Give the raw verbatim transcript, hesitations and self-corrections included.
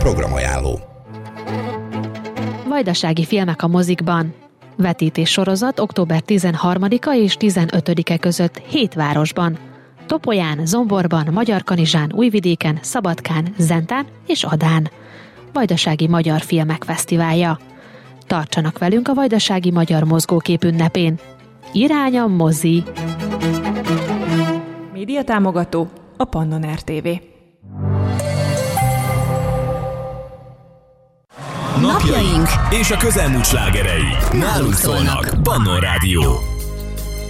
programajánló. Vajdasági filmek a mozikban. Vetítés sorozat október tizenharmadika és tizenötödike között hét városban. Topolyán, Zomborban, Magyarkanizsán, Újvidéken, Szabadkán, Zentán és Adán. Vajdasági Magyar Filmek Fesztiválja. Tartsanak velünk a Vajdasági Magyar Mozgókép ünnepén. Irány a mozi! Média támogató a Pannon er té vé. Napjaink és a közelmúlt slágerei nálunk szólnak. Pannon Rádió.